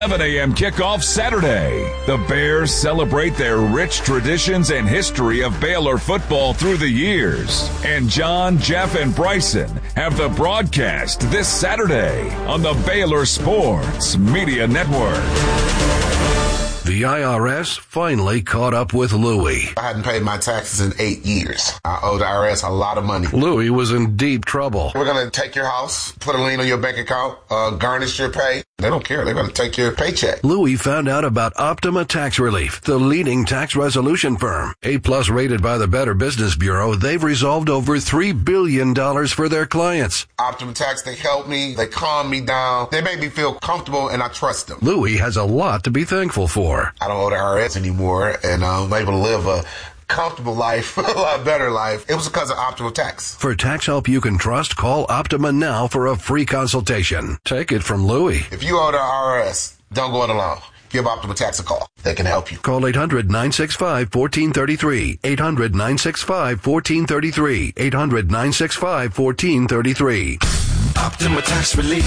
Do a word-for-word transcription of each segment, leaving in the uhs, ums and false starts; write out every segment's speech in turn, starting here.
eleven a.m. kickoff Saturday. The Bears celebrate their rich traditions and history of Baylor football through the years. And John, Jeff, and Bryson have the broadcast this Saturday on the Baylor Sports Media Network. The I R S finally caught up with Louie. I hadn't paid my taxes in eight years. I owe the I R S a lot of money. Louie was in deep trouble. We're going to take your house, put a lien on your bank account, uh, garnish your pay. They don't care. They're going to take your paycheck. Louie found out about Optima Tax Relief, the leading tax resolution firm. A-plus rated by the Better Business Bureau, they've resolved over three billion dollars for their clients. Optima Tax, they help me. They calm me down. They make me feel comfortable, and I trust them. Louie has a lot to be thankful for. I don't owe the I R S anymore, and I'm able to live a comfortable life, a lot better life. It was because of Optima Tax. For tax help you can trust, call Optima now for a free consultation. Take it from Louie. If you owe the I R S, don't go it alone. Give Optima Tax a call. They can help you. Call eight hundred, nine six five, one four three three. eight hundred, nine six five, one four three three. eight hundred, nine six five, one four three three. Optima Tax Relief.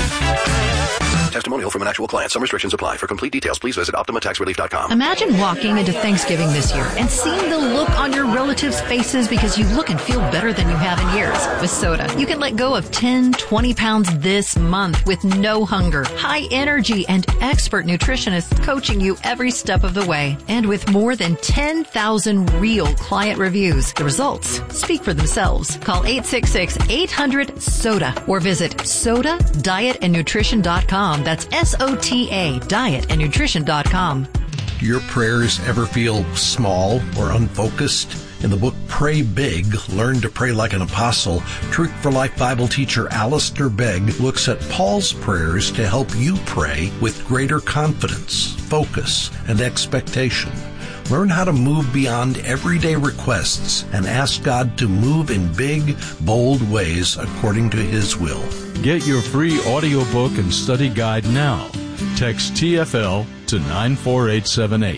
Testimonial from an actual client. Some restrictions apply. For complete details, please visit Optima Tax Relief dot com. Imagine walking into Thanksgiving this year and seeing the look on your relatives' faces because you look and feel better than you have in years. With Soda, you can let go of ten, twenty pounds this month with no hunger, high energy, and expert nutritionists coaching you every step of the way. And with more than ten thousand real client reviews, the results speak for themselves. Call eight six six, eight hundred, SODA or visit soda diet and nutrition dot com. That's S O T A, diet and nutrition dot com. Your prayers ever feel small or unfocused? In the book Pray Big, Learn to Pray Like an Apostle, Truth for Life Bible teacher Alistair Begg looks at Paul's prayers to help you pray with greater confidence, focus, and expectation. Learn how to move beyond everyday requests and ask God to move in big, bold ways according to His will. Get your free audiobook and study guide now. Text T F L to nine four eight seven eight.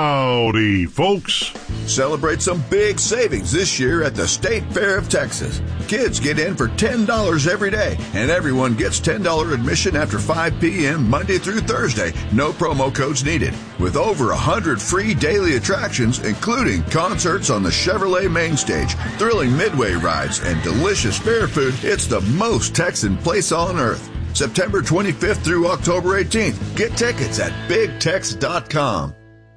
Howdy, folks. Celebrate some big savings this year at the State Fair of Texas. Kids get in for ten dollars every day, and everyone gets ten dollars admission after five p.m. Monday through Thursday. No promo codes needed. With over one hundred free daily attractions, including concerts on the Chevrolet main stage, thrilling midway rides, and delicious fair food, it's the most Texan place on earth. September twenty-fifth through October eighteenth. Get tickets at big tex dot com.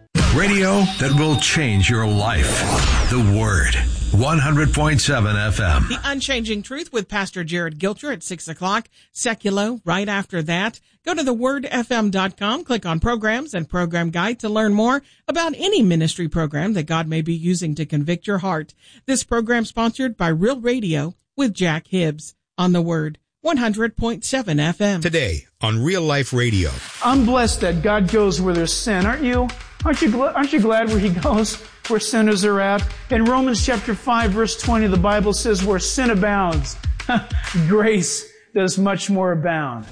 Radio that will change your life. The Word. one hundred point seven F M. The Unchanging Truth with Pastor Jared Gilcher at six o'clock. Seculo right after that. Go to the word f m dot com, click on Programs and Program Guide to learn more about any ministry program that God may be using to convict your heart. This program sponsored by Real Radio with Jack Hibbs on the Word. one hundred point seven F M. Today on Real Life Radio. I'm blessed that God goes where there's sin, aren't you? Aren't you, gl- aren't you glad where He goes, where sinners are at? In Romans chapter five, verse twenty, the Bible says, where sin abounds, grace does much more abound.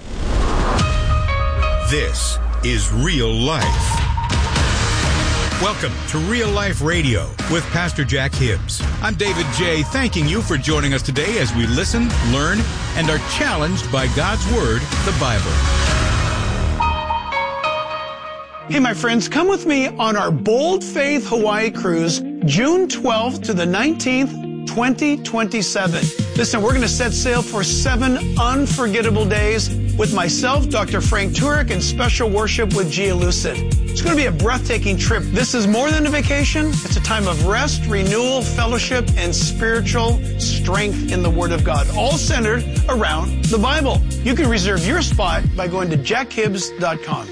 This is Real Life. Welcome to Real Life Radio with Pastor Jack Hibbs. I'm David J., thanking you for joining us today as we listen, learn, and are challenged by God's Word, the Bible. Hey, my friends, come with me on our Bold Faith Hawaii cruise, June twelfth to the nineteenth, twenty twenty-seven. Listen, we're going to set sail for seven unforgettable days with myself, Doctor Frank Turek, and special worship with Gia Lucid. It's going to be a breathtaking trip. This is more than a vacation. It's a time of rest, renewal, fellowship, and spiritual strength in the Word of God, all centered around the Bible. You can reserve your spot by going to jack hibbs dot com.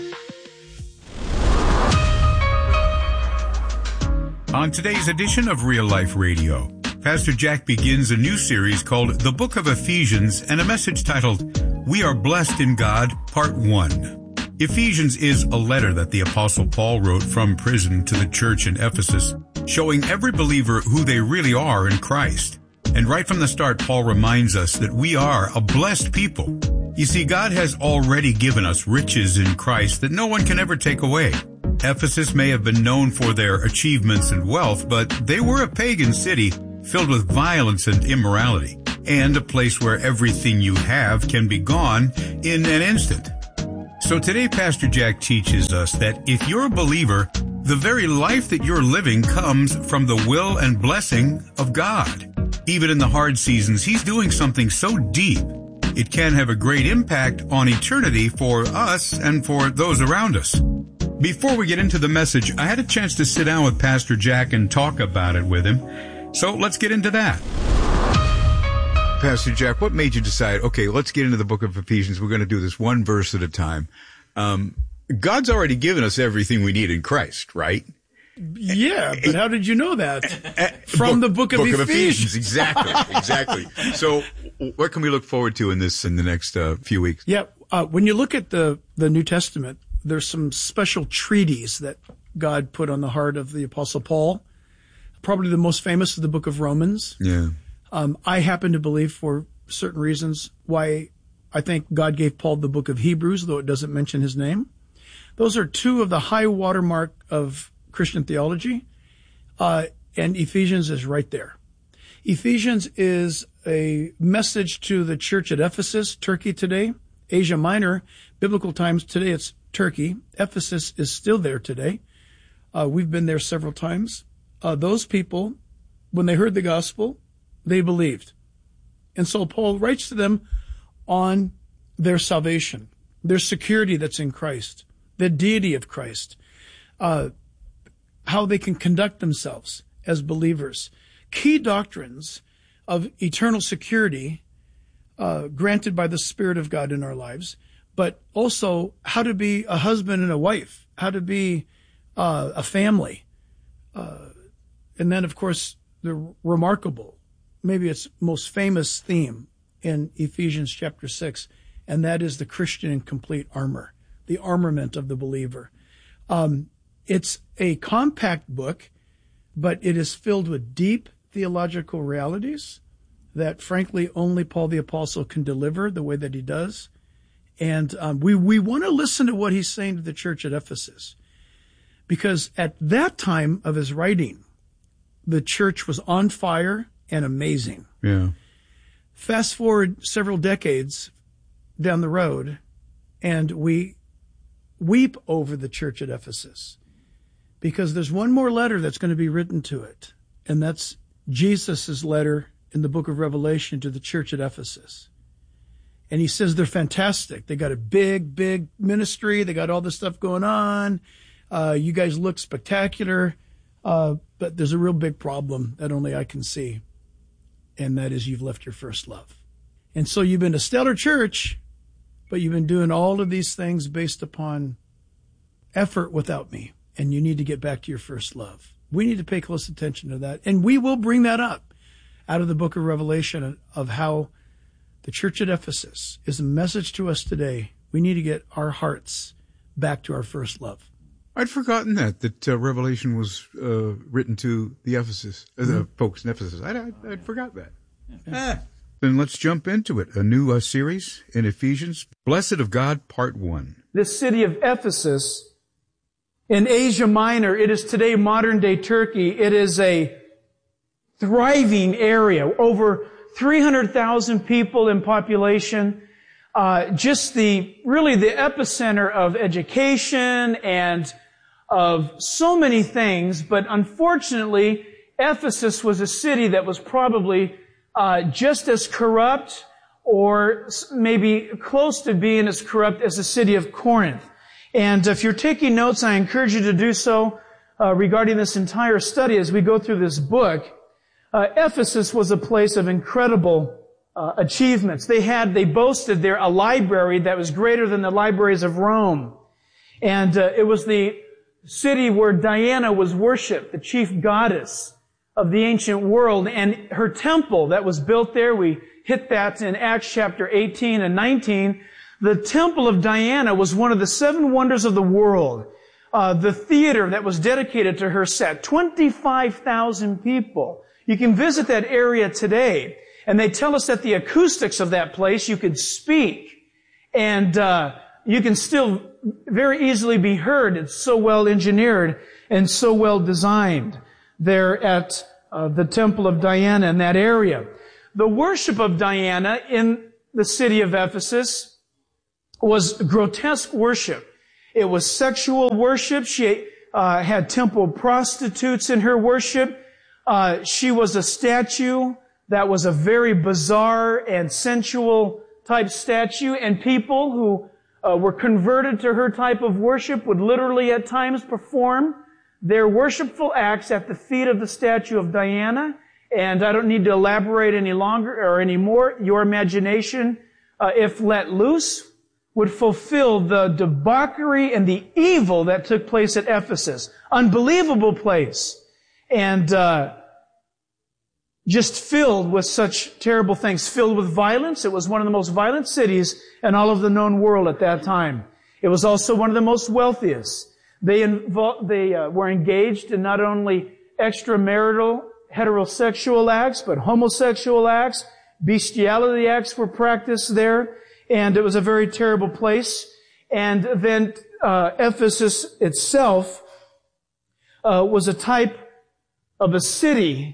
On today's edition of Real Life Radio, Pastor Jack begins a new series called The Book of Ephesians and a message titled, We Are Blessed in God, Part one. Ephesians is a letter that the Apostle Paul wrote from prison to the church in Ephesus, showing every believer who they really are in Christ. And right from the start, Paul reminds us that we are a blessed people. You see, God has already given us riches in Christ that no one can ever take away. Ephesus may have been known for their achievements and wealth, but they were a pagan city filled with violence and immorality, and a place where everything you have can be gone in an instant. So today, Pastor Jack teaches us that if you're a believer, the very life that you're living comes from the will and blessing of God. Even in the hard seasons, He's doing something so deep, it can have a great impact on eternity for us and for those around us. Before we get into the message, I had a chance to sit down with Pastor Jack and talk about it with him. So let's get into that. Pastor Jack, what made you decide, okay, let's get into the book of Ephesians. We're going to do this one verse at a time. Um, God's already given us everything we need in Christ, right? Yeah, but how did you know that? From book, the book of book Ephesians. Of Ephesians. Exactly, exactly. So what can we look forward to in this in the next uh, few weeks? Yeah, uh, when you look at the, the New Testament, there's some special treaties that God put on the heart of the Apostle Paul. Probably the most famous is the book of Romans. Yeah. Um, I happen to believe, for certain reasons, why I think God gave Paul the book of Hebrews, though it doesn't mention his name. Those are two of the high watermark of Christian theology, uh, and Ephesians is right there. Ephesians is a message to the church at Ephesus, Turkey today, Asia Minor, biblical times today it's Turkey. Ephesus is still there today. Uh, we've been there several times. Uh, those people, when they heard the gospel, they believed. And so Paul writes to them on their salvation, their security that's in Christ, the deity of Christ, uh, how they can conduct themselves as believers, key doctrines of eternal security uh, granted by the Spirit of God in our lives, but also how to be a husband and a wife, how to be uh, a family. Uh, and then, of course, the remarkable, maybe its most famous theme in Ephesians chapter six, and that is the Christian in complete armor, the armament of the believer. Um, it's a compact book, but it is filled with deep theological realities that, frankly, only Paul the Apostle can deliver the way that he does. And um, we, we want to listen to what he's saying to the church at Ephesus, because at that time of his writing, the church was on fire and amazing. Yeah. Fast forward several decades down the road, and we weep over the church at Ephesus, because there's one more letter that's going to be written to it, and that's Jesus' letter in the book of Revelation to the church at Ephesus. And he says they're fantastic. They got a big, big ministry. They got all this stuff going on. Uh, you guys look spectacular. Uh, but there's a real big problem that only I can see, and that is you've left your first love. And so you've been a stellar church, but you've been doing all of these things based upon effort without me, and you need to get back to your first love. We need to pay close attention to that, and we will bring that up out of the book of Revelation of how the church at Ephesus is a message to us today. We need to get our hearts back to our first love. I'd forgotten that, that uh, Revelation was uh, written to the Ephesus, uh, the mm-hmm. folks in Ephesus. I'd, I'd, I'd forgot that. Ah. Then let's jump into it. A new uh, series in Ephesians, Blessed of God, Part one. This city of Ephesus in Asia Minor, it is today modern-day Turkey. It is a thriving area, over three hundred thousand people in population. Uh, just the, really the epicenter of education and of so many things. But unfortunately, Ephesus was a city that was probably uh, just as corrupt, or maybe close to being as corrupt as the city of Corinth. And if you're taking notes, I encourage you to do so uh, regarding this entire study as we go through this book. Uh, Ephesus was a place of incredible uh, achievements. They had, they boasted there a library that was greater than the libraries of Rome. And uh, it was the city where Diana was worshipped, the chief goddess of the ancient world. And her temple that was built there, we hit that in Acts chapter eighteen and nineteen. The temple of Diana was one of the seven wonders of the world. Uh, the theater that was dedicated to her sat twenty-five thousand people. You can visit that area today, and they tell us that the acoustics of that place, you could speak, and uh, you can still very easily be heard. It's so well engineered and so well designed there at uh, the Temple of Diana in that area. The worship of Diana in the city of Ephesus was grotesque worship. It was sexual worship. She uh, had temple prostitutes in her worship. Uh, she was a statue that was a very bizarre and sensual type statue, and people who uh, were converted to her type of worship would literally at times perform their worshipful acts at the feet of the statue of Diana. And I don't need to elaborate any longer or any more. Your imagination, uh, if let loose, would fulfill the debauchery and the evil that took place at Ephesus. Unbelievable place. And uh just filled with such terrible things, filled with violence. It was one of the most violent cities in all of the known world at that time. It was also one of the most wealthiest. They, invo- they uh, were engaged in not only extramarital heterosexual acts, but homosexual acts. Bestiality acts were practiced there, and it was a very terrible place. And then uh, Ephesus itself uh, was a type of a city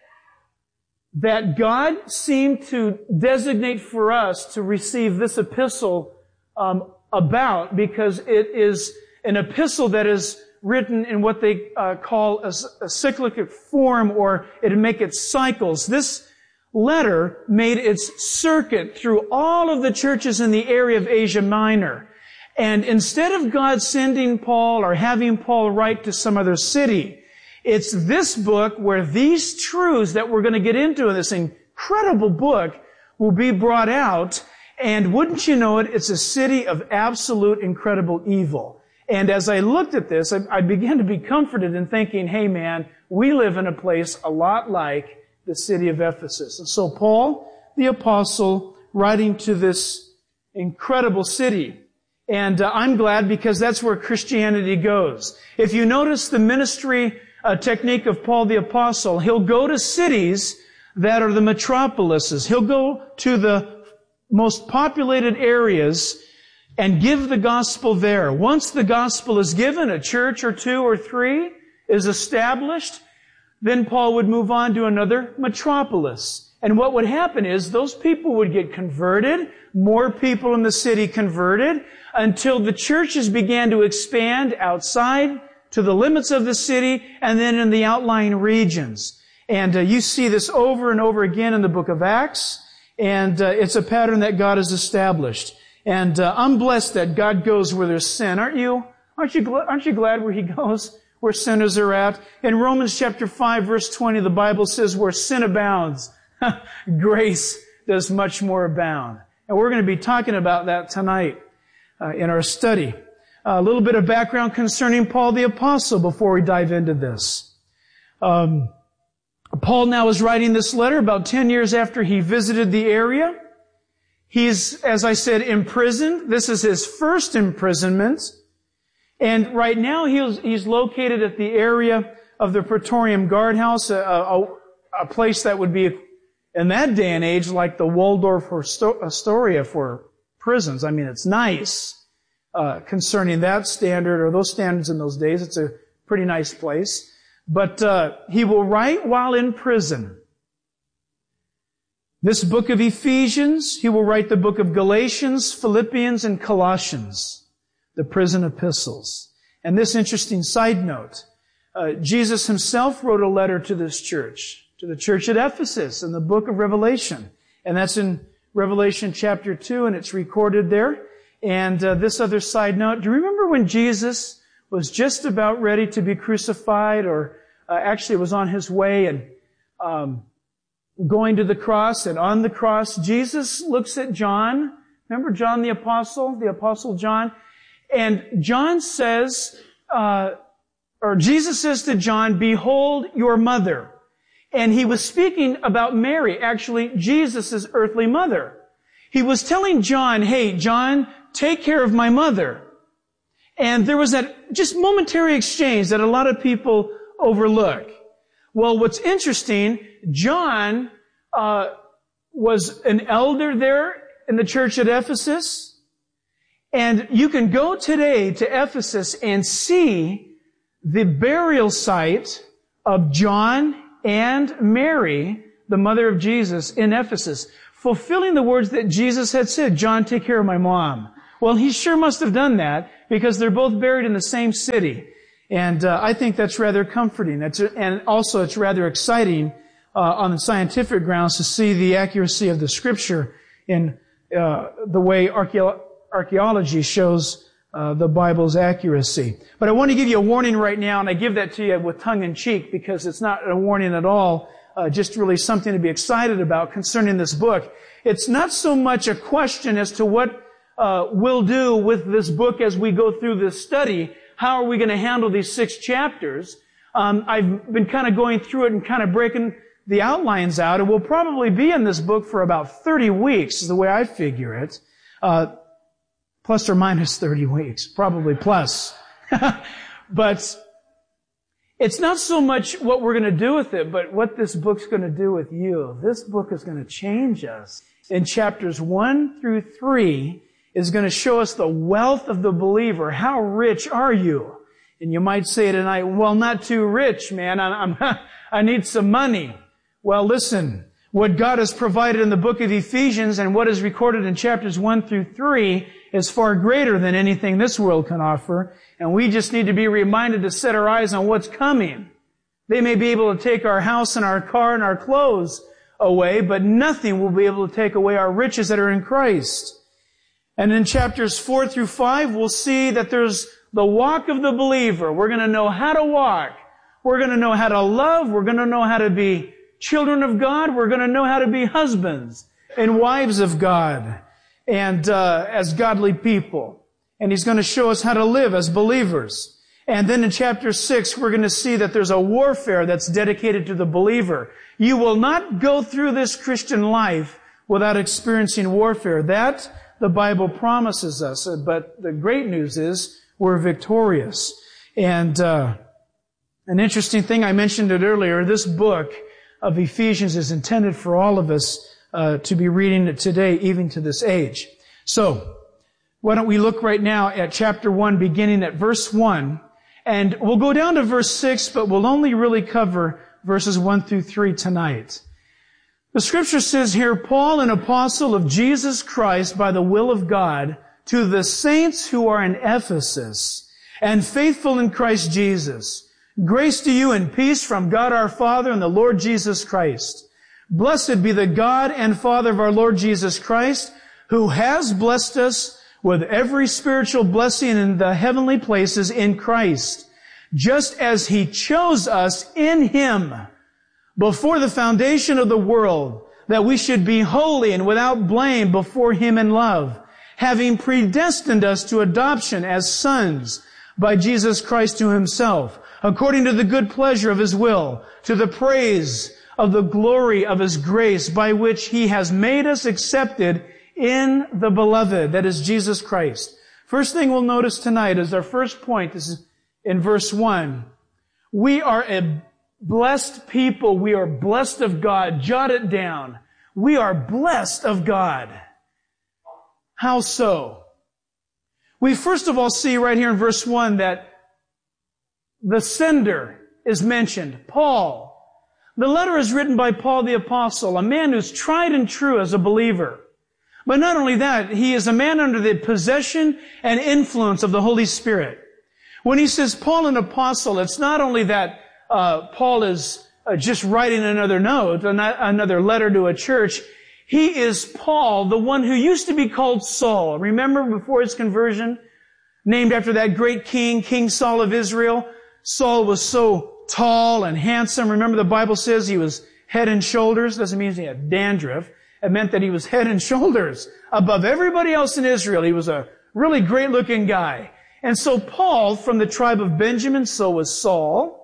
that God seemed to designate for us to receive this epistle um, about, because it is an epistle that is written in what they uh, call a, a cyclic form, or it'd make it cycles. This letter made its circuit through all of the churches in the area of Asia Minor. And instead of God sending Paul or having Paul write to some other city, it's this book where these truths that we're going to get into in this incredible book will be brought out. And wouldn't you know it, it's a city of absolute incredible evil. And as I looked at this, I, I began to be comforted in thinking, hey man, we live in a place a lot like the city of Ephesus. And so Paul, the apostle, writing to this incredible city. And uh, I'm glad, because that's where Christianity goes. If you notice the ministry a technique of Paul the Apostle, he'll go to cities that are the metropolises. He'll go to the most populated areas and give the gospel there. Once the gospel is given, a church or two or three is established, then Paul would move on to another metropolis. And what would happen is those people would get converted, more people in the city converted, until the churches began to expand outside to the limits of the city, and then in the outlying regions. And uh, you see this over and over again in the book of Acts, and uh, it's a pattern that God has established. And uh, I'm blessed that God goes where there's sin. Aren't you? Aren't you, gl- aren't you glad where He goes, where sinners are at? In Romans chapter five, verse twenty, the Bible says, where sin abounds, grace does much more abound. And we're going to be talking about that tonight uh, in our study. A little bit of background concerning Paul the Apostle before we dive into this. Um, Paul now is writing this letter about ten years after he visited the area. He's, as I said, imprisoned. This is his first imprisonment. And right now he's, he's located at the area of the Praetorium Guardhouse, a, a, a place that would be, in that day and age, like the Waldorf Astoria for prisons. I mean, it's nice. Uh, concerning that standard, or those standards in those days. It's a pretty nice place. But uh, he will write while in prison. This book of Ephesians, he will write the book of Galatians, Philippians, and Colossians, the prison epistles. And this interesting side note, uh, Jesus himself wrote a letter to this church, to the church at Ephesus, in the book of Revelation. And that's in Revelation chapter two, and it's recorded there. And uh, this other side note, do you remember when Jesus was just about ready to be crucified, or uh, actually was on his way and um, going to the cross, and on the cross, Jesus looks at John. Remember John the Apostle, the Apostle John? And John says, uh, or Jesus says to John, behold your mother. And he was speaking about Mary, actually Jesus' earthly mother. He was telling John, hey, John, take care of my mother. And there was that just momentary exchange that a lot of people overlook. Well, what's interesting, John uh, was an elder there in the church at Ephesus. And you can go today to Ephesus and see the burial site of John and Mary, the mother of Jesus, in Ephesus, fulfilling the words that Jesus had said, John, take care of my mom. Well, he sure must have done that because they're both buried in the same city. And uh, I think that's rather comforting. That's, and also it's rather exciting uh, on the scientific grounds to see the accuracy of the Scripture in uh, the way archaeo- archaeology shows uh, the Bible's accuracy. But I want to give you a warning right now, and I give that to you with tongue in cheek because it's not a warning at all, uh, just really something to be excited about concerning this book. It's not so much a question as to what uh, we'll do with this book as we go through this study. How are we going to handle these six chapters? Um, I've been kind of going through it and kind of breaking the outlines out, and we'll probably be in this book for about thirty weeks, is the way I figure it. Uh, plus or minus thirty weeks, probably plus. But it's not so much what we're going to do with it, but what this book's going to do with you. This book is going to change us. In chapters one through three is going to show us the wealth of the believer. How rich are you? And you might say tonight, well, not too rich, man. I'm, I'm, I need some money. Well, listen, what God has provided in the book of Ephesians and what is recorded in chapters one through three is far greater than anything this world can offer. And we just need to be reminded to set our eyes on what's coming. They may be able to take our house and our car and our clothes away, but nothing will be able to take away our riches that are in Christ. And in chapters four through five, we'll see that there's the walk of the believer. We're going to know how to walk. We're going to know how to love. We're going to know how to be children of God. We're going to know how to be husbands and wives of God and uh, as godly people. And He's going to show us how to live as believers. And then in chapter six, we're going to see that there's a warfare that's dedicated to the believer. You will not go through this Christian life without experiencing warfare. That the Bible promises us. But the great news is we're victorious. And uh, an interesting thing, I mentioned it earlier, this book of Ephesians is intended for all of us uh, to be reading it today, even to this age. So, why don't we look right now at chapter one, beginning at verse one, and we'll go down to verse six, but we'll only really cover verses one through three tonight. The Scripture says here, Paul, an apostle of Jesus Christ by the will of God, to the saints who are in Ephesus and faithful in Christ Jesus, grace to you and peace from God our Father and the Lord Jesus Christ. Blessed be the God and Father of our Lord Jesus Christ, who has blessed us with every spiritual blessing in the heavenly places in Christ, just as He chose us in Him before the foundation of the world, that we should be holy and without blame before Him in love, having predestined us to adoption as sons by Jesus Christ to Himself, according to the good pleasure of His will, to the praise of the glory of His grace, by which He has made us accepted in the Beloved, that is Jesus Christ. First thing we'll notice tonight is our first point. This is in verse one. We are a blessed people. We are blessed of God. Jot it down. We are blessed of God. How so? We first of all see right here in verse one that the sender is mentioned, Paul. The letter is written by Paul the Apostle, a man who's tried and true as a believer. But not only that, he is a man under the possession and influence of the Holy Spirit. When he says Paul an apostle, it's not only that uh, Paul is uh, just writing another note, another letter to a church. He is Paul, the one who used to be called Saul. Remember before his conversion? Named after that great king, King Saul of Israel. Saul was so tall and handsome. Remember the Bible says he was head and shoulders. Doesn't mean he had dandruff. It meant that he was head and shoulders above everybody else in Israel. He was a really great looking guy. And so Paul, from the tribe of Benjamin, so was Saul.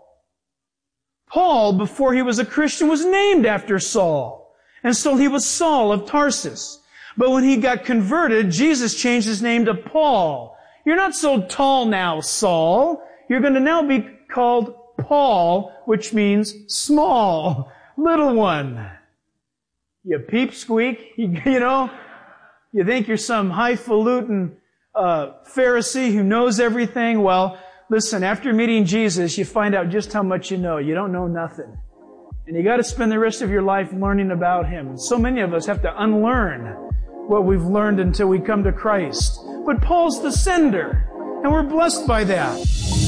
Paul, before he was a Christian, was named after Saul. And so he was Saul of Tarsus. But when he got converted, Jesus changed his name to Paul. You're not so tall now, Saul. You're going to now be called Paul, which means small, little one. You peepsqueak, you, you know, you think you're some highfalutin uh, Pharisee who knows everything. Well, listen, after meeting Jesus, you find out just how much you know. You don't know nothing. And you got to spend the rest of your life learning about Him. And so many of us have to unlearn what we've learned until we come to Christ. But Paul's the sender, and we're blessed by that.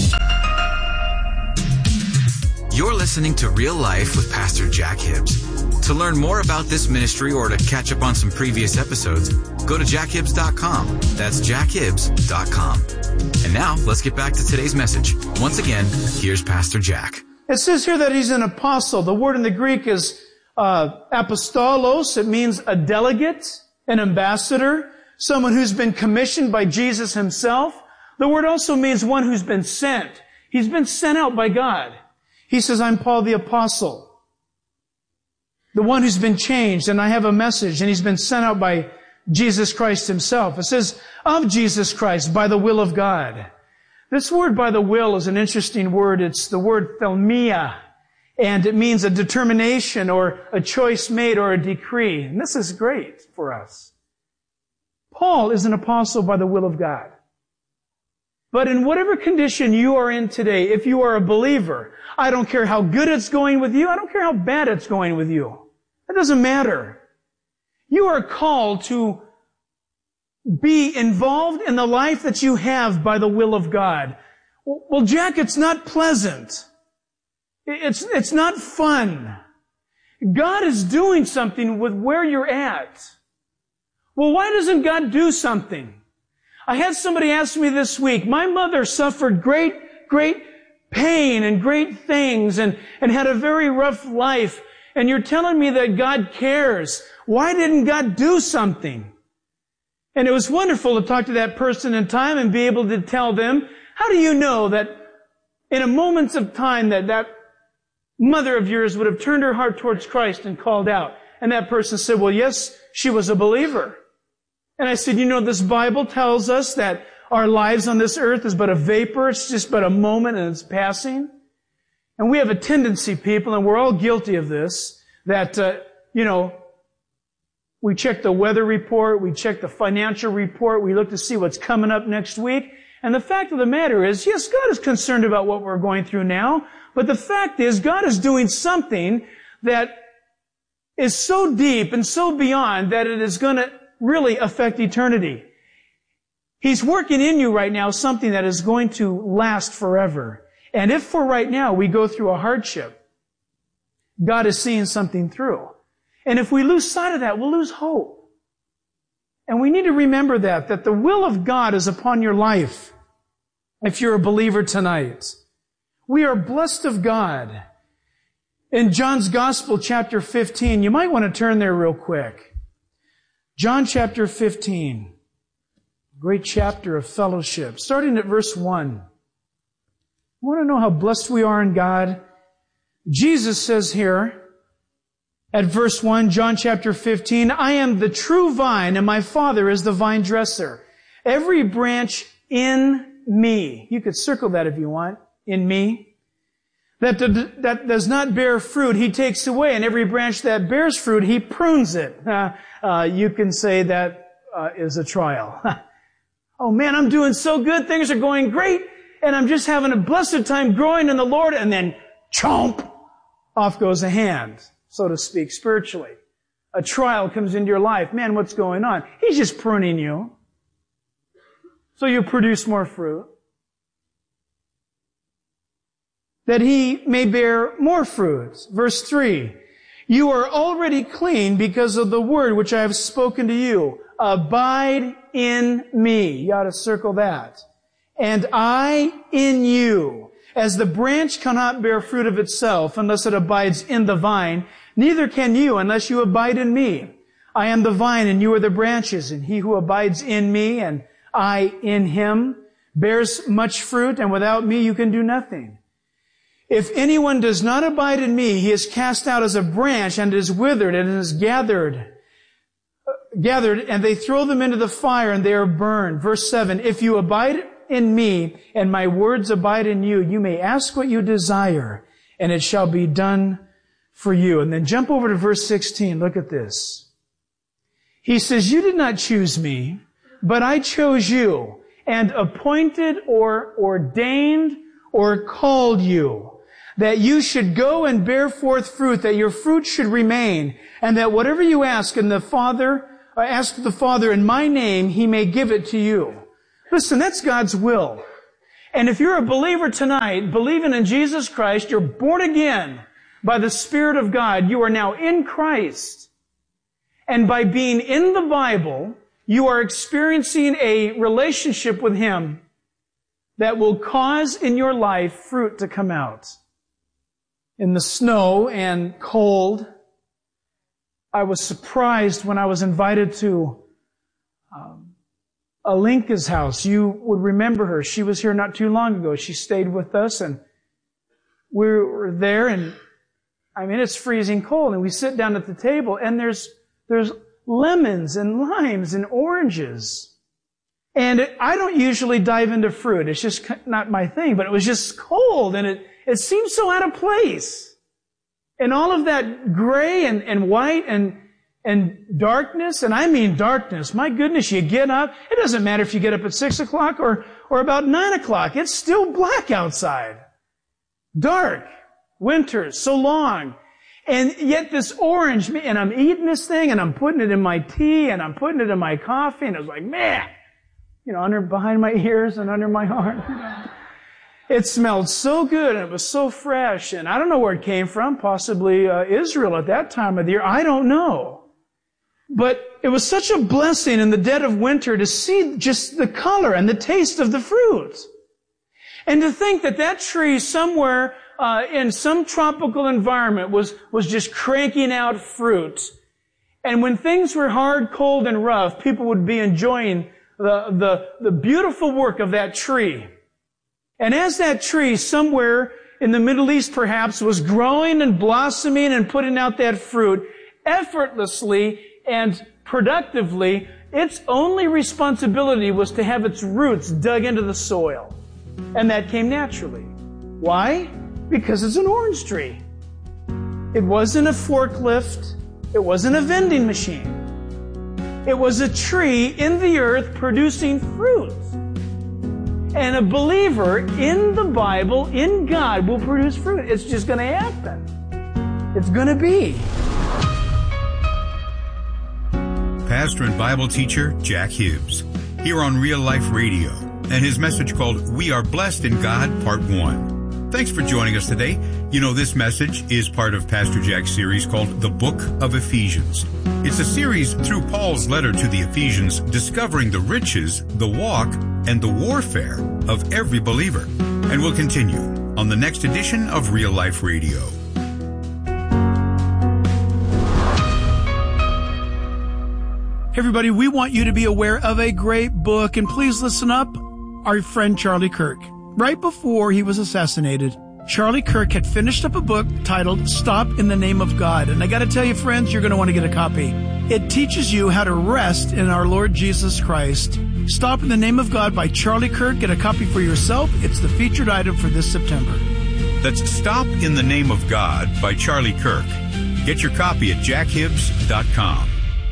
You're listening to Real Life with Pastor Jack Hibbs. To learn more about this ministry or to catch up on some previous episodes, go to jack hibbs dot com. That's jack hibbs dot com. And now, let's get back to today's message. Once again, here's Pastor Jack. It says here that he's an apostle. The word in the Greek is uh, apostolos. It means a delegate, an ambassador, someone who's been commissioned by Jesus himself. The word also means one who's been sent. He's been sent out by God. He says, I'm Paul the apostle, the one who's been changed, and I have a message, and he's been sent out by Jesus Christ himself. It says, of Jesus Christ, by the will of God. This word by the will is an interesting word. It's the word thelmia, and it means a determination or a choice made or a decree. And this is great for us. Paul is an apostle by the will of God. But in whatever condition you are in today, if you are a believer, I don't care how good it's going with you. I don't care how bad it's going with you. It doesn't matter. You are called to be involved in the life that you have by the will of God. Well, Jack, it's not pleasant. It's, it's not fun. God is doing something with where you're at. Well, why doesn't God do something? I had somebody ask me this week, my mother suffered great, great pain and great things and, and had a very rough life. And you're telling me that God cares. Why didn't God do something? And it was wonderful to talk to that person in time and be able to tell them, how do you know that in a moment of time that that mother of yours would have turned her heart towards Christ and called out? And that person said, well, yes, she was a believer. And I said, you know, this Bible tells us that our lives on this earth is but a vapor. It's just but a moment and it's passing. And we have a tendency, people, and we're all guilty of this, that, uh, you know, we check the weather report, we check the financial report, we look to see what's coming up next week. And the fact of the matter is, yes, God is concerned about what we're going through now, but the fact is, God is doing something that is so deep and so beyond that it is going to really affect eternity. He's working in you right now something that is going to last forever. And if for right now we go through a hardship, God is seeing something through. And if we lose sight of that, we'll lose hope. And we need to remember that, that the will of God is upon your life if you're a believer tonight. We are blessed of God. In John's Gospel, chapter fifteen, you might want to turn there real quick. John chapter fifteen, great chapter of fellowship, starting at verse one. I want to know how blessed we are in God. Jesus says here at verse one, John chapter fifteen, I am the true vine and my Father is the vine dresser. Every branch in me, you could circle that if you want, in me, that, that does not bear fruit, He takes away. And every branch that bears fruit, He prunes it. Uh, uh, you can say that uh, is a trial. Oh man, I'm doing so good. Things are going great. And I'm just having a blessed time growing in the Lord. And then, chomp, off goes a hand, so to speak, spiritually. A trial comes into your life. Man, what's going on? He's just pruning you, so you produce more fruit, that He may bear more fruit. Verse three, you are already clean because of the word which I have spoken to you. Abide in me. You ought to circle that. And I in you. As the branch cannot bear fruit of itself unless it abides in the vine, neither can you unless you abide in me. I am the vine and you are the branches, and he who abides in me and I in him bears much fruit, and without me you can do nothing. If anyone does not abide in me, he is cast out as a branch and is withered and is gathered, gathered, and they throw them into the fire and they are burned. Verse seven, if you abide in me and my words abide in you, you may ask what you desire and it shall be done for you. And then jump over to verse sixteen. Look at this. He says, you did not choose me, but I chose you and appointed or ordained or called you, that you should go and bear forth fruit, that your fruit should remain, and that whatever you ask in the Father, ask the Father in my name, He may give it to you. Listen, that's God's will. And if you're a believer tonight, believing in Jesus Christ, you're born again by the Spirit of God. You are now in Christ. And by being in the Bible, you are experiencing a relationship with Him that will cause in your life fruit to come out. In the snow and cold, I was surprised when I was invited to um, Alinka's house. You would remember her. She was here not too long ago. She stayed with us, and we were there, and I mean, it's freezing cold, and we sit down at the table, and there's there's lemons and limes and oranges. And it, I don't usually dive into fruit. It's just not my thing, but it was just cold, and it, it seemed so out of place. And all of that gray and, and white and and darkness, and I mean darkness. My goodness, you get up. It doesn't matter if you get up at six o'clock or, or about nine o'clock. It's still black outside. Dark. Winter, so long. And yet this orange, and I'm eating this thing, and I'm putting it in my tea, and I'm putting it in my coffee, and it was like, man, you know, under, behind my ears and under my arm. It smelled so good, and it was so fresh, and I don't know where it came from, possibly uh, Israel at that time of the year. I don't know. But it was such a blessing in the dead of winter to see just the color and the taste of the fruit. And to think that that tree somewhere uh, in some tropical environment was, was just cranking out fruit. And when things were hard, cold, and rough, people would be enjoying the, the, the beautiful work of that tree. And as that tree somewhere in the Middle East perhaps was growing and blossoming and putting out that fruit effortlessly and productively, its only responsibility was to have its roots dug into the soil. And that came naturally. Why? Because it's an orange tree. It wasn't a forklift. It wasn't a vending machine. It was a tree in the earth producing fruit. And a believer in the Bible, in God, will produce fruit. It's just going to happen. It's going to be. Pastor and Bible teacher Jack Hibbs, here on Real Life Radio, and his message called We Are Blessed in God, Part one. Thanks for joining us today. You know, this message is part of Pastor Jack's series called The Book of Ephesians. It's a series through Paul's letter to the Ephesians, discovering the riches, the walk, and the warfare of every believer. And we'll continue on the next edition of Real Life Radio. Hey everybody, we want you to be aware of a great book, and please listen up. Our friend Charlie Kirk. Right before he was assassinated, Charlie Kirk had finished up a book titled Stop in the Name of God. And I got to tell you, friends, you're going to want to get a copy. It teaches you how to rest in our Lord Jesus Christ. Stop in the Name of God by Charlie Kirk. Get a copy for yourself. It's the featured item for this September. That's Stop in the Name of God by Charlie Kirk. Get your copy at jack hibbs dot com.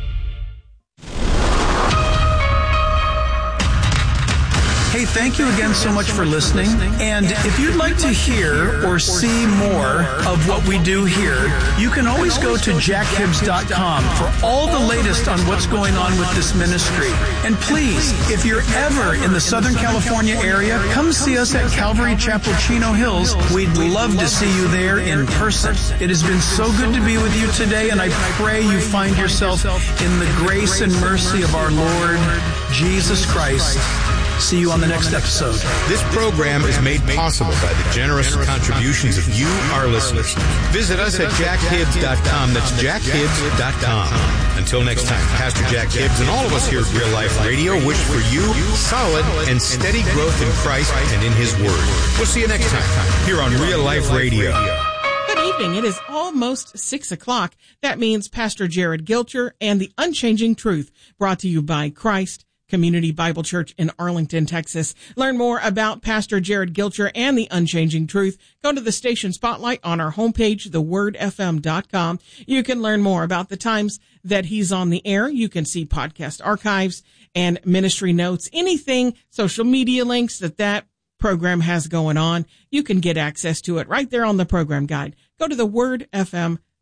Hey, thank you again so much for listening. And if you'd like to hear or see more of what we do here, you can always go to jack hibbs dot com for all the latest on what's going on with this ministry. And please, if you're ever in the Southern California area, come see us at Calvary Chapel, Chino Hills. We'd love to see you there in person. It has been so good to be with you today, and I pray you find yourself in the grace and mercy of our Lord Jesus Christ. See you on the next episode. This program is made possible by the generous contributions of you, our listeners. Visit us at jack hibbs dot com. That's jack hibbs dot com. Until next time, Pastor Jack Hibbs and all of us here at Real Life Radio wish for you solid and steady growth in Christ and in His Word. We'll see you next time here on Real Life Radio. Good evening. It is almost six o'clock. That means Pastor Jared Gilcher and the Unchanging Truth, brought to you by Christ Community Bible Church in Arlington, Texas. Learn more about Pastor Jared Gilcher and the Unchanging Truth. Go to the station spotlight on our homepage, the word f m dot com. You can learn more about the times that he's on the air. You can see podcast archives and ministry notes, anything, social media links that that program has going on. You can get access to it right there on the program guide. Go to the word f m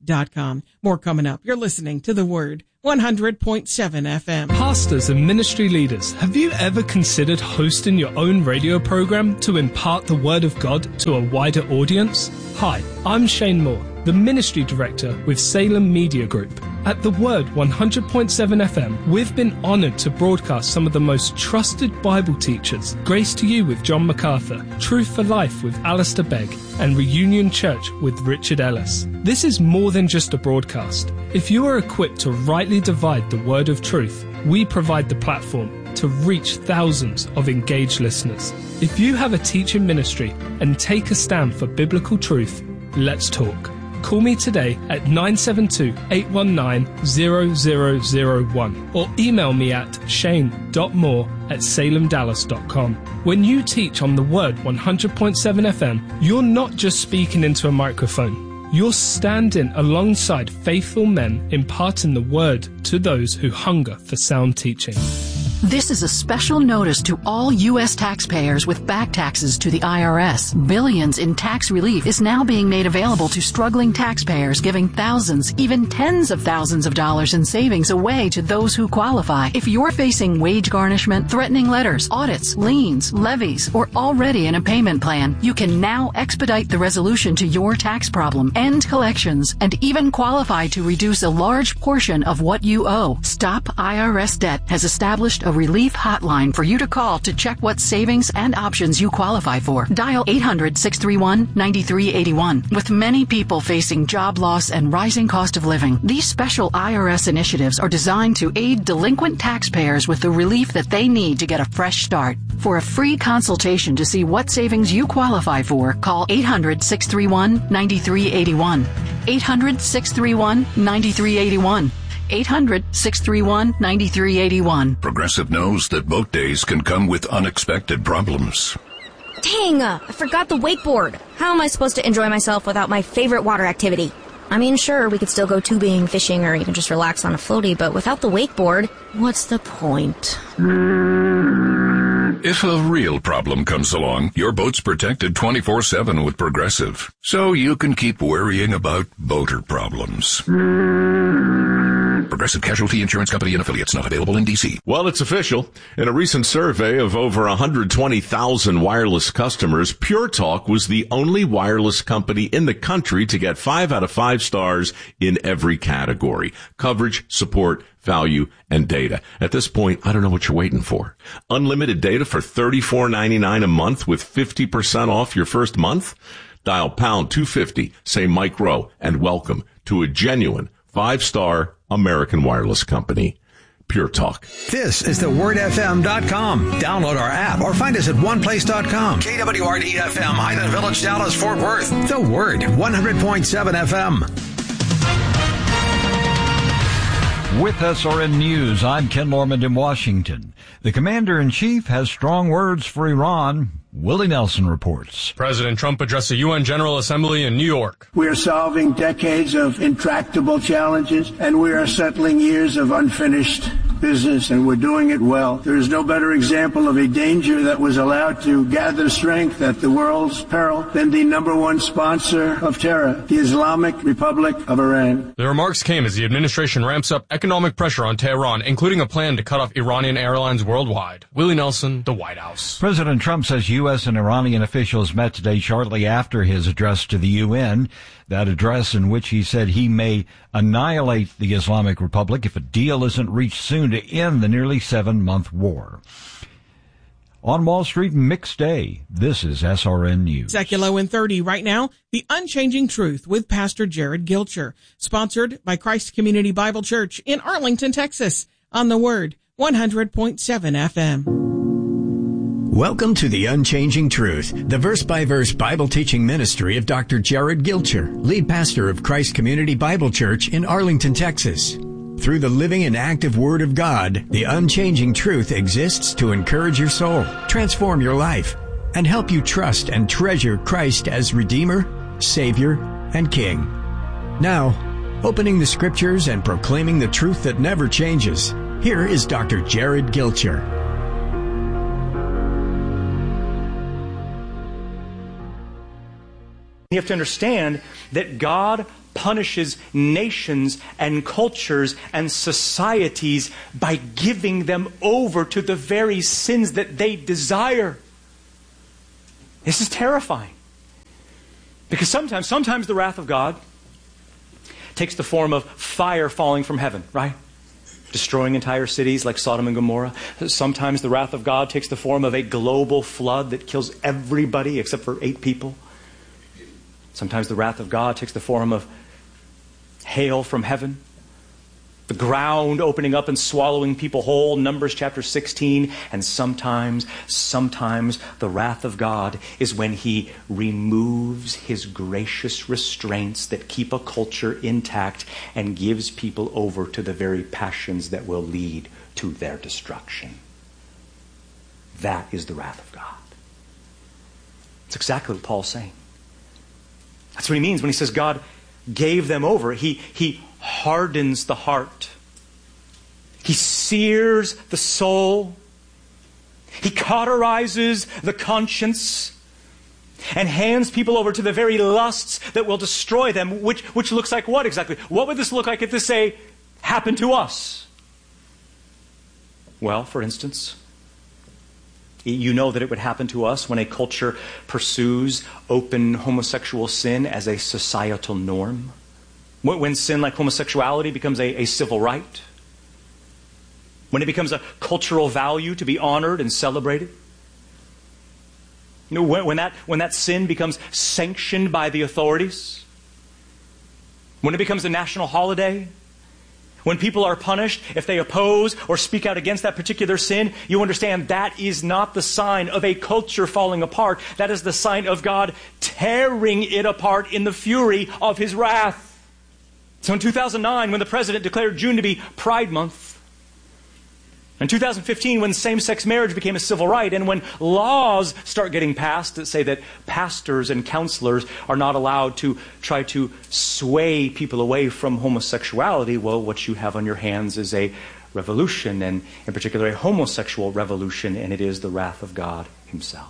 dot com. More coming up. You're listening to The Word, one hundred point seven F M. Pastors and ministry leaders, have you ever considered hosting your own radio program to impart the Word of God to a wider audience? Hi, I'm Shane Moore, the Ministry Director with Salem Media Group. At The Word one hundred point seven F M, we've been honored to broadcast some of the most trusted Bible teachers, Grace to You with John MacArthur, Truth for Life with Alistair Begg, and Reunion Church with Richard Ellis. This is more than just a broadcast. If you are equipped to rightly divide the word of truth, we provide the platform to reach thousands of engaged listeners. If you have a teaching ministry and take a stand for biblical truth, let's talk. Call me today at nine seven two, eight one nine, zero zero zero one or email me at shane dot moore at salem dallas dot com. When you teach on the Word one hundred point seven F M, you're not just speaking into a microphone. You're standing alongside faithful men imparting the Word to those who hunger for sound teaching. This is a special notice to all U S taxpayers with back taxes to the I R S. Billions in tax relief is now being made available to struggling taxpayers, giving thousands, even tens of thousands of dollars in savings away to those who qualify. If you're facing wage garnishment, threatening letters, audits, liens, levies, or already in a payment plan, you can now expedite the resolution to your tax problem, end collections, and even qualify to reduce a large portion of what you owe. Stop I R S Debt has established a relief hotline for you to call to check what savings and options you qualify for. Dial eight hundred, six three one, nine three eight one. With many people facing job loss and rising cost of living, these special I R S initiatives are designed to aid delinquent taxpayers with the relief that they need to get a fresh start. For a free consultation to see what savings you qualify for, call eight hundred, six three one, nine three eight one. eight hundred, six three one, nine three eight one. eight hundred, six three one, nine three eight one. Progressive knows that boat days can come with unexpected problems. Dang, uh, I forgot the wakeboard. How am I supposed to enjoy myself without my favorite water activity? I mean, sure, we could still go tubing, fishing, or even just relax on a floaty, but without the wakeboard, what's the point? If a real problem comes along, your boat's protected twenty-four seven with Progressive, so you can keep worrying about boater problems. Progressive Casualty Insurance Company and affiliates, not available in D C. Well, it's official. In a recent survey of over one hundred twenty thousand wireless customers, Pure Talk was the only wireless company in the country to get five out of five stars in every category: coverage, support, value, and data. At this point, I don't know what you're waiting for. Unlimited data for thirty-four ninety-nine a month with fifty percent off your first month? Dial pound two fifty, say Mike Rowe, and welcome to a genuine five-star American wireless company. Pure Talk. This is the word f m dot com. Download our app or find us at one place dot com. K W R D F M, Highland Village, Dallas, Fort Worth. The Word, one hundred point seven F M. With S R N News, I'm Ken Norman in Washington. The Commander-in-Chief has strong words for Iran. Willie Nelson reports. President Trump addressed the U N General Assembly in New York. We are solving decades of intractable challenges, and we are settling years of unfinished business, and we're doing it well. There is no better example of a danger that was allowed to gather strength at the world's peril than the number one sponsor of terror, the Islamic Republic of Iran. The remarks came as the administration ramps up economic pressure on Tehran, including a plan to cut off Iranian airlines worldwide. Willie Nelson, the White House. President Trump says U S and Iranian officials met today shortly after his address to the U N. That address in which he said he may annihilate the Islamic Republic if a deal isn't reached soon to end the nearly seven-month war. On Wall Street, mixed day. This is S R N News. Seculo in thirty right now, The Unchanging Truth with Pastor Jared Gilcher, sponsored by Christ Community Bible Church in Arlington, Texas, on the Word, one hundred point seven F M. Welcome to The Unchanging Truth, the verse-by-verse Bible teaching ministry of Doctor Jared Gilcher, lead pastor of Christ Community Bible Church in Arlington, Texas. Through the living and active Word of God, The Unchanging Truth exists to encourage your soul, transform your life, and help you trust and treasure Christ as Redeemer, Savior, and King. Now, opening the Scriptures and proclaiming the truth that never changes, here is Doctor Jared Gilcher. You have to understand that God punishes nations and cultures and societies by giving them over to the very sins that they desire. This is terrifying. Because sometimes, sometimes the wrath of God takes the form of fire falling from heaven, right? Destroying entire cities like Sodom and Gomorrah. Sometimes the wrath of God takes the form of a global flood that kills everybody except for eight people. Sometimes the wrath of God takes the form of hail from heaven, the ground opening up and swallowing people whole, Numbers chapter sixteen. And sometimes, sometimes the wrath of God is when He removes His gracious restraints that keep a culture intact and gives people over to the very passions that will lead to their destruction. That is the wrath of God. That's exactly what Paul's saying. That's what he means when he says God gave them over. He, he hardens the heart. He sears the soul. He cauterizes the conscience and hands people over to the very lusts that will destroy them, which, which looks like what exactly? What would this look like if this, say, happened to us? Well, for instance, you know that it would happen to us when a culture pursues open homosexual sin as a societal norm. When sin like homosexuality becomes a, a civil right. When it becomes a cultural value to be honored and celebrated. You know, when, when, that, when that sin becomes sanctioned by the authorities. When it becomes a national holiday. When people are punished, if they oppose or speak out against that particular sin, you understand that is not the sign of a culture falling apart. That is the sign of God tearing it apart in the fury of His wrath. So in two thousand nine, when the President declared June to be Pride Month, in two thousand fifteen, when same-sex marriage became a civil right, and when laws start getting passed that say that pastors and counselors are not allowed to try to sway people away from homosexuality, well, what you have on your hands is a revolution, and in particular a homosexual revolution, and it is the wrath of God Himself.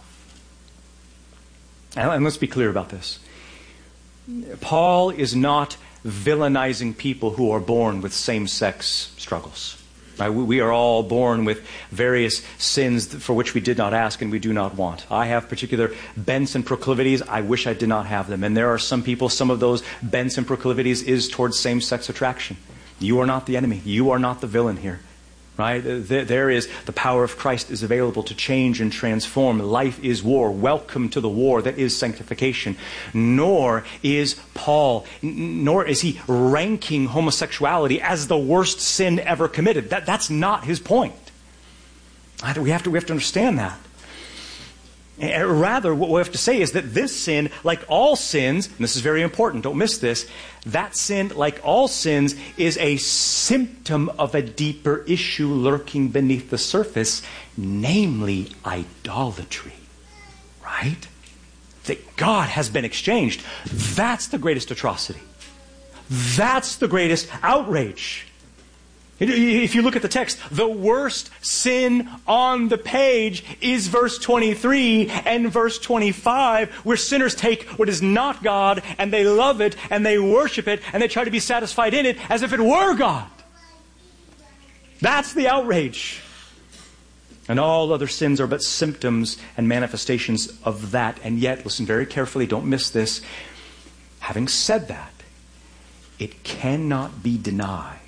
And let's be clear about this. Paul is not villainizing people who are born with same-sex struggles. Right? We are all born with various sins for which we did not ask and we do not want. I have particular bents and proclivities. I wish I did not have them. And there are some people, some of those bents and proclivities is towards same-sex attraction. You are not the enemy. You are not the villain here. Right? There is, the power of Christ is available to change and transform. Life is war. Welcome to the war that is sanctification. Nor is Paul, nor is he ranking homosexuality as the worst sin ever committed. That, that's not his point. We have to, we have to understand that. Rather, what we have to say is that this sin, like all sins, and this is very important, don't miss this, that sin, like all sins, is a symptom of a deeper issue lurking beneath the surface, namely idolatry. Right? That God has been exchanged. That's the greatest atrocity. That's the greatest outrage. If you look at the text, the worst sin on the page is verse twenty-three and verse twenty-five, where sinners take what is not God and they love it and they worship it and they try to be satisfied in it as if it were God. That's the outrage. And all other sins are but symptoms and manifestations of that. And yet, listen very carefully, don't miss this. Having said that, it cannot be denied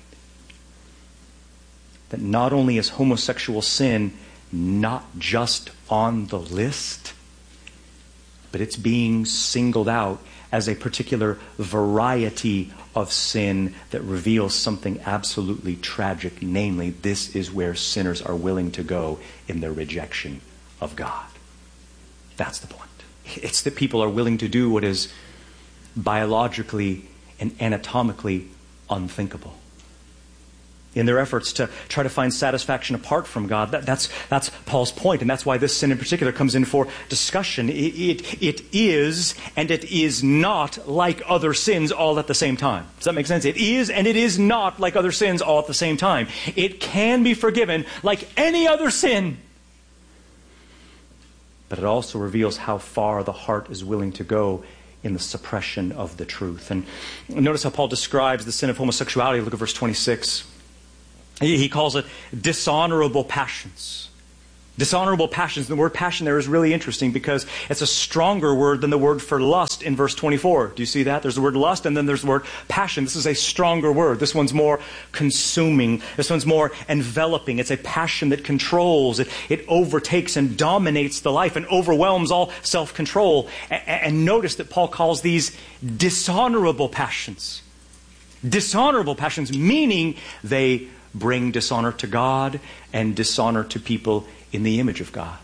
that not only is homosexual sin not just on the list, but it's being singled out as a particular variety of sin that reveals something absolutely tragic. Namely, this is where sinners are willing to go in their rejection of God. That's the point. It's that people are willing to do what is biologically and anatomically unthinkable. In their efforts to try to find satisfaction apart from God. That, that's, that's Paul's point, and that's why this sin in particular comes in for discussion. It, it, it is and it is not like other sins all at the same time. Does that make sense? It is and it is not like other sins all at the same time. It can be forgiven like any other sin. But it also reveals how far the heart is willing to go in the suppression of the truth. And notice how Paul describes the sin of homosexuality. Look at verse twenty-six. He, he calls it dishonorable passions. Dishonorable passions. The word passion there is really interesting because it's a stronger word than the word for lust in verse twenty-four. Do you see that? There's the word lust and then there's the word passion. This is a stronger word. This one's more consuming. This one's more enveloping. It's a passion that controls. It, it overtakes and dominates the life and overwhelms all self-control. And, and notice that Paul calls these dishonorable passions. Dishonorable passions, meaning they bring dishonor to God and dishonor to people in the image of God.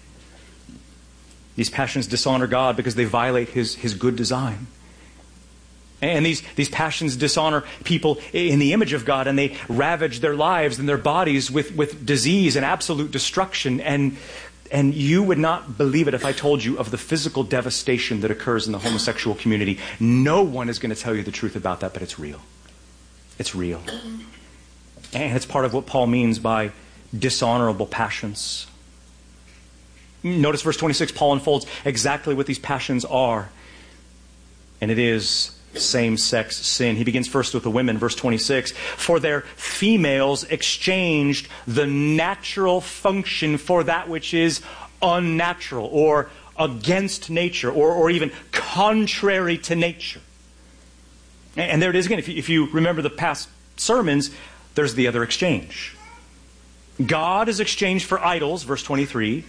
These passions dishonor God because they violate His, His good design. And these, these passions dishonor people in the image of God, and they ravage their lives and their bodies with, with disease and absolute destruction. And, and you would not believe it if I told you of the physical devastation that occurs in the homosexual community. No one is going to tell you the truth about that, but it's real. It's real. And it's part of what Paul means by dishonorable passions. Notice verse twenty-six, Paul unfolds exactly what these passions are. And it is same-sex sin. He begins first with the women, verse twenty-six. For their females exchanged the natural function for that which is unnatural or against nature or, or even contrary to nature. And there it is again. If you, if you remember the past sermons, there's the other exchange. God is exchanged for idols, verse twenty-three.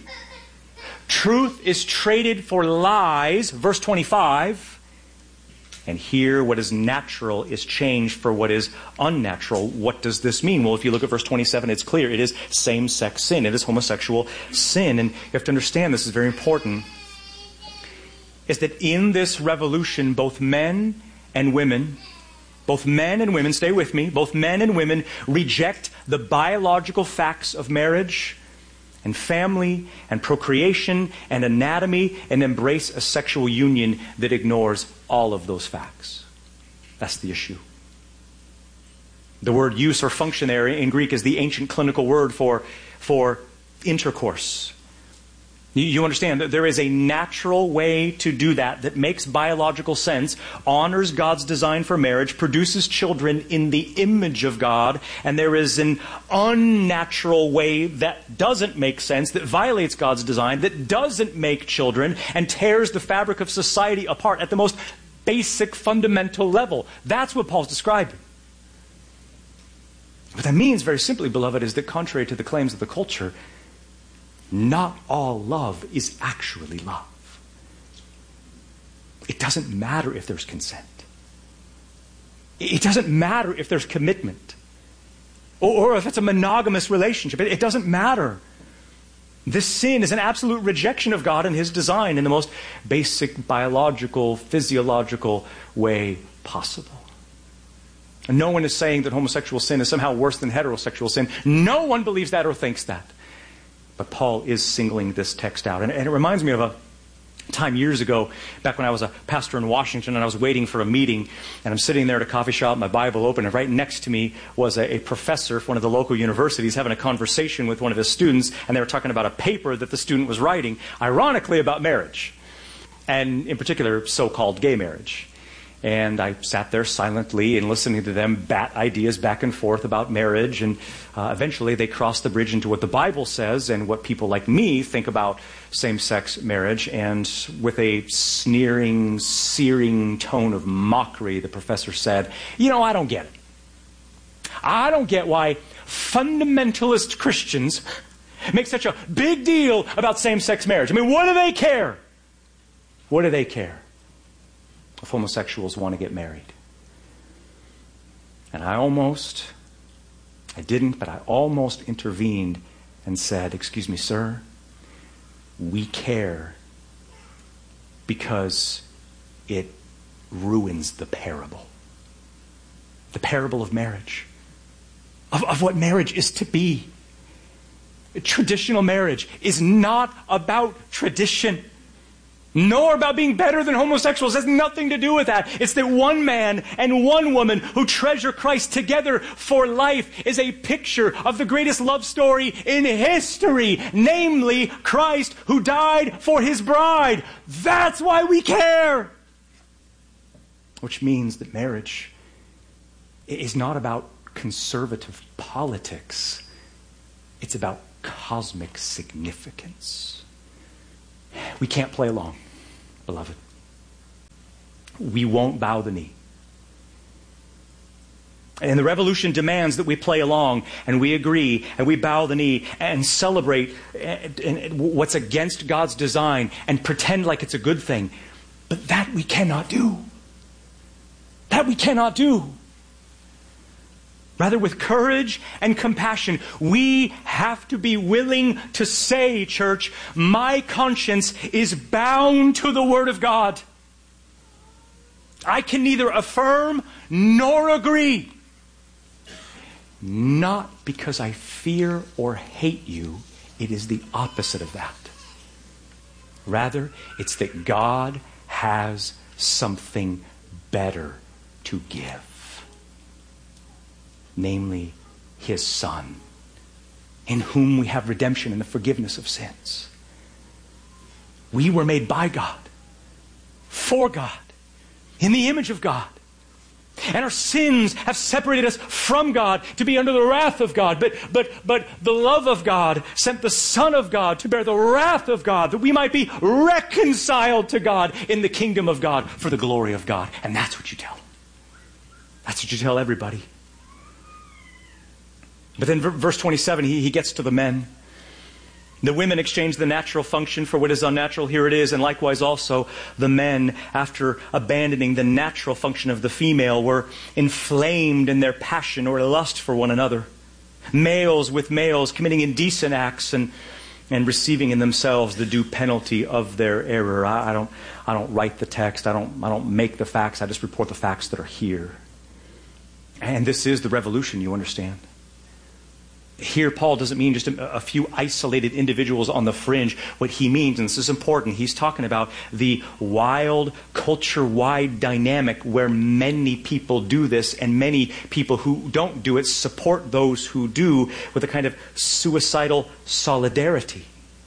Truth is traded for lies, verse twenty-five. And here, what is natural is changed for what is unnatural. What does this mean? Well, if you look at verse twenty-seven, it's clear. It is same-sex sin. It is homosexual sin. And you have to understand, this is very important, is that in this revolution, both men and women Both men and women, stay with me, both men and women reject the biological facts of marriage and family and procreation and anatomy and embrace a sexual union that ignores all of those facts. That's the issue. The word use or functionary in Greek is the ancient clinical word for, for intercourse. You understand that there is a natural way to do that that makes biological sense, honors God's design for marriage, produces children in the image of God, and there is an unnatural way that doesn't make sense, that violates God's design, that doesn't make children, and tears the fabric of society apart at the most basic, fundamental level. That's what Paul's describing. What that means, very simply, beloved, is that contrary to the claims of the culture, not all love is actually love. It doesn't matter if there's consent. It doesn't matter if there's commitment. Or, or if it's a monogamous relationship. It, it doesn't matter. This sin is an absolute rejection of God and His design in the most basic biological, physiological way possible. And no one is saying that homosexual sin is somehow worse than heterosexual sin. No one believes that or thinks that. But Paul is singling this text out. And, and it reminds me of a time years ago, back when I was a pastor in Washington and I was waiting for a meeting, and I'm sitting there at a coffee shop, my Bible open, and right next to me was a, a professor from one of the local universities having a conversation with one of his students, and they were talking about a paper that the student was writing, ironically about marriage, and in particular, so-called gay marriage. And I sat there silently and listening to them bat ideas back and forth about marriage. And uh, eventually they crossed the bridge into what the Bible says and what people like me think about same-sex marriage. And with a sneering, searing tone of mockery, the professor said, you know, I don't get it. I don't get why fundamentalist Christians make such a big deal about same-sex marriage. I mean, what do they care? What do they care if homosexuals want to get married? And I almost, I didn't, but I almost intervened and said, excuse me, sir, we care because it ruins the parable. The parable of marriage. Of, of what marriage is to be. Traditional marriage is not about tradition, nor about being better than homosexuals. It has nothing to do with that. It's that one man and one woman who treasure Christ together for life is a picture of the greatest love story in history, namely Christ who died for His bride. That's why we care. which means that marriage is not about conservative politics. It's about cosmic significance. We can't play along, beloved. We won't bow the knee. And the revolution demands that we play along and we agree and we bow the knee and celebrate what's against God's design and pretend like it's a good thing. But that we cannot do. That we cannot do. Rather, with courage and compassion, we have to be willing to say, church, my conscience is bound to the Word of God. I can neither affirm nor agree. Not because I fear or hate you. It is the opposite of that. Rather, it's that God has something better to give. Namely, His Son, in whom we have redemption and the forgiveness of sins. We were made by God, for God, in the image of God. And our sins have separated us from God to be under the wrath of God. But, but, but the love of God sent the Son of God to bear the wrath of God, that we might be reconciled to God in the kingdom of God for the glory of God. And that's what you tell. That's what you tell everybody. But then verse twenty-seven, he, he gets to the men. The women exchange the natural function for what is unnatural. Here it is. And likewise also the men, after abandoning the natural function of the female, were inflamed in their passion or lust for one another. Males with males committing indecent acts and, and receiving in themselves the due penalty of their error. I, I don't, I don't write the text. I don't, I don't make the facts. I just report the facts that are here. And this is the revolution, you understand. Here, Paul doesn't mean just a, a few isolated individuals on the fringe. What he means, and this is important, he's talking about the wild, culture-wide dynamic where many people do this, and many people who don't do it support those who do with a kind of suicidal solidarity.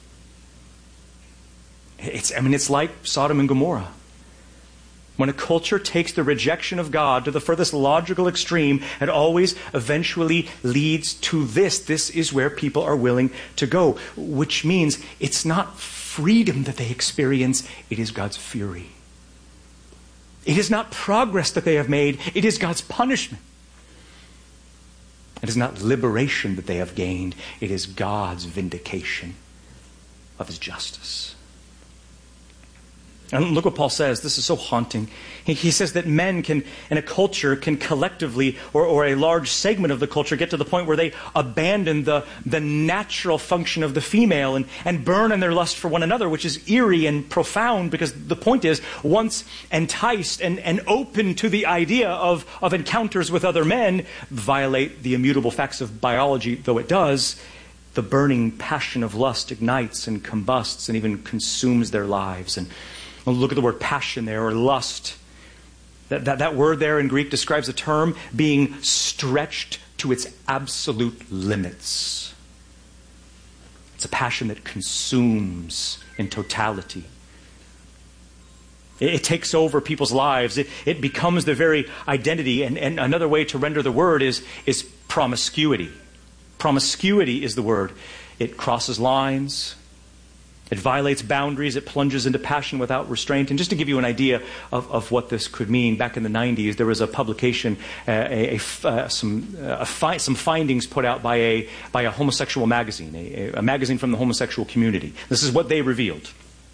It's, I mean, it's like Sodom and Gomorrah. When a culture takes the rejection of God to the furthest logical extreme, it always eventually leads to this. This is where people are willing to go, which means it's not freedom that they experience, it is God's fury. It is not progress that they have made, it is God's punishment. It is not liberation that they have gained, it is God's vindication of His justice. And look what Paul says. This is so haunting. He, he says that men can, in a culture, can collectively, or, or a large segment of the culture, get to the point where they abandon the, the natural function of the female and, and burn in their lust for one another, which is eerie and profound, because the point is, once enticed and, and open to the idea of, of encounters with other men, violate the immutable facts of biology, though it does, the burning passion of lust ignites and combusts and even consumes their lives. And well, look at the word passion there, or lust. That, that, that word there in Greek describes a term being stretched to its absolute limits. It's a passion that consumes in totality. It, it takes over people's lives. It, it becomes their very identity. And, and another way to render the word is, is promiscuity. Promiscuity is the word. It crosses lines. It violates boundaries. It plunges into passion without restraint. And just to give you an idea of, of what this could mean, back in the nineties, there was a publication, uh, a, a, uh, some uh, a fi- some findings put out by a by a homosexual magazine, a, a magazine from the homosexual community. This is what they revealed: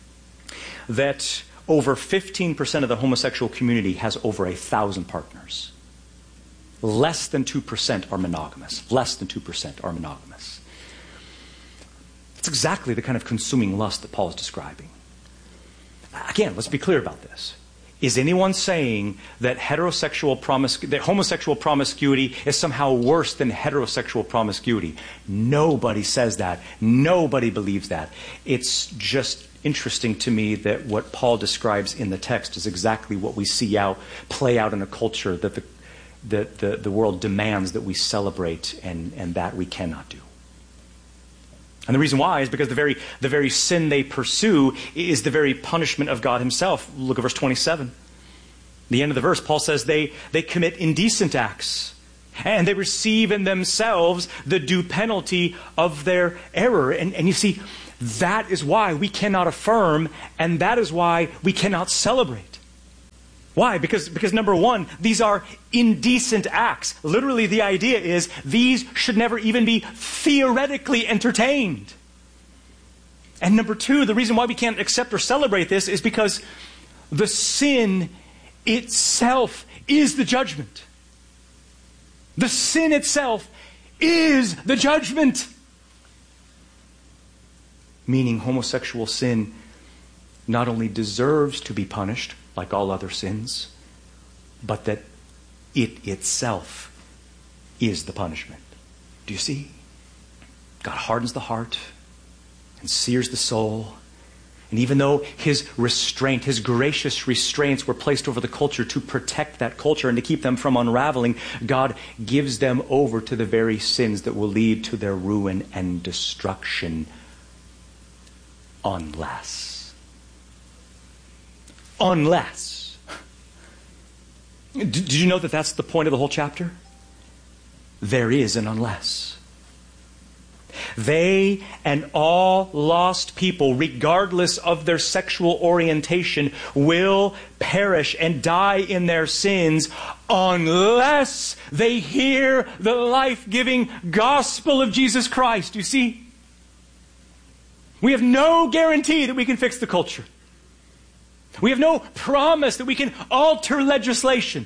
that over fifteen percent of the homosexual community has over a thousand partners. Less than two percent are monogamous. Less than two percent are monogamous. It's exactly the kind of consuming lust that Paul is describing. Again, let's be clear about this. Is anyone saying that heterosexual promiscu- that homosexual promiscuity is somehow worse than heterosexual promiscuity? Nobody says that. Nobody believes that. It's just interesting to me that what Paul describes in the text is exactly what we see out play out in a culture that the that the, the world demands that we celebrate, and, and that we cannot do. And the reason why is because the very the very sin they pursue is the very punishment of God Himself. Look at verse twenty-seven. The end of the verse, Paul says they, they commit indecent acts. And they receive in themselves the due penalty of their error. And, and you see, that is why we cannot affirm, and that is why we cannot celebrate. Why? Because, because number one, these are indecent acts. Literally, the idea is these should never even be theoretically entertained. And number two, the reason why we can't accept or celebrate this is because the sin itself is the judgment. The sin itself is the judgment. Meaning homosexual sin not only deserves to be punished, like all other sins, but that it itself is the punishment. Do you see? God hardens the heart and sears the soul. And even though his restraint, his gracious restraints were placed over the culture to protect that culture and to keep them from unraveling, God gives them over to the very sins that will lead to their ruin and destruction. Unless. Unless. Did you know that that's the point of the whole chapter? There is an unless. They and all lost people, regardless of their sexual orientation, will perish and die in their sins unless they hear the life-giving gospel of Jesus Christ. You see? We have no guarantee that we can fix the culture. We have no promise that we can alter legislation.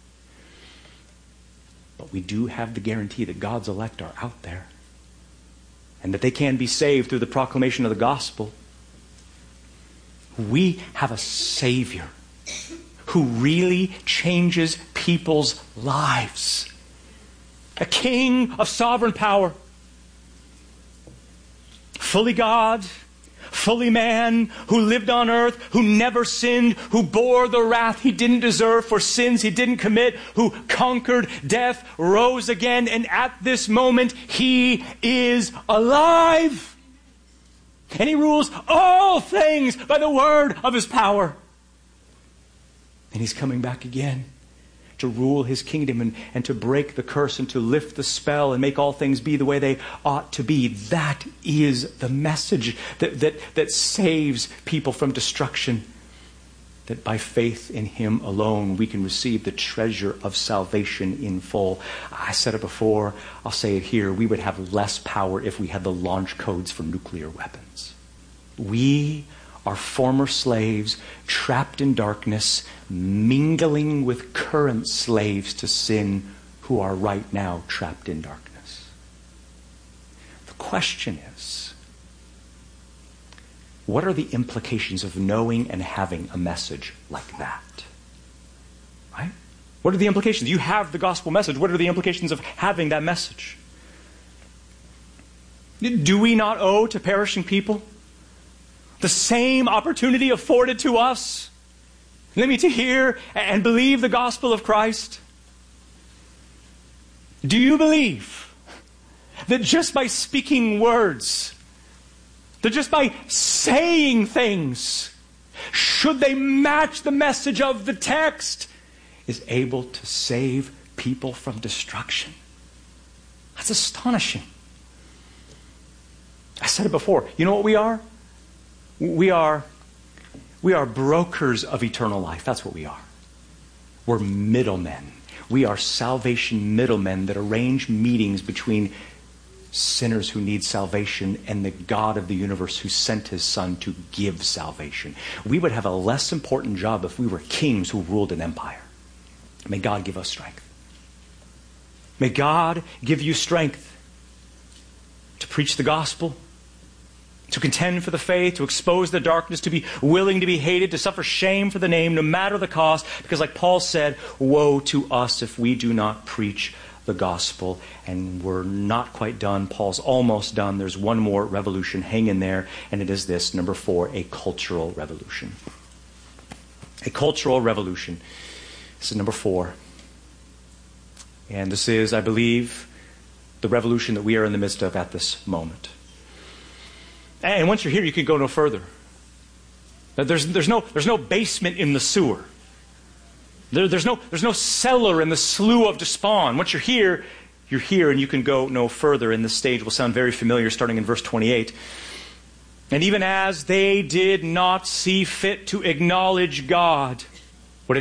But we do have the guarantee that God's elect are out there, and that they can be saved through the proclamation of the gospel. We have a Savior who really changes people's lives. A King of sovereign power. Fully God, fully man, who lived on earth, who never sinned, who bore the wrath he didn't deserve for sins he didn't commit, who conquered death, rose again, and at this moment he is alive. And he rules all things by the word of his power. And he's coming back again to rule his kingdom and, and to break the curse and to lift the spell and make all things be the way they ought to be. That is the message that, that, that saves people from destruction. That by faith in him alone we can receive the treasure of salvation in full. I said it before, I'll say it here. We would have less power if we had the launch codes for nuclear weapons. We are former slaves, trapped in darkness, mingling with current slaves to sin who are right now trapped in darkness. The question is, what are the implications of knowing and having a message like that? Right? What are the implications? You have the gospel message. What are the implications of having that message? Do we not owe to perishing people the same opportunity afforded to us? Let me to hear and believe the gospel of Christ. Do you believe that just by speaking words, that just by saying things, should they match the message of the text, is able to save people from destruction? That's astonishing. I said it before. You know what we are? We are, we are brokers of eternal life. That's what we are. We're middlemen. We are salvation middlemen that arrange meetings between sinners who need salvation and the God of the universe who sent his Son to give salvation. We would have a less important job if we were kings who ruled an empire. May God give us strength. May God give you strength to preach the gospel, to contend for the faith, to expose the darkness, to be willing to be hated, to suffer shame for the name, no matter the cost. Because like Paul said, woe to us if we do not preach the gospel. And we're not quite done. Paul's almost done. There's one more revolution. Hang in there. And it is this, number four, a cultural revolution. A cultural revolution. This is number four. And this is, I believe, the revolution that we are in the midst of at this moment. And once you're here, you can go no further. There's, there's, no, there's no basement in the sewer. There, there's no there's no cellar in the slough of despond. Once you're here, you're here, and you can go no further. And this stage will sound very familiar, starting in verse twenty-eight. And even as they did not see fit to acknowledge God,